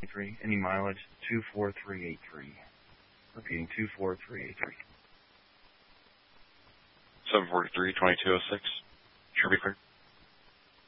Any mileage? 24383. Repeating, 24383. 743-2206. Sure be clear.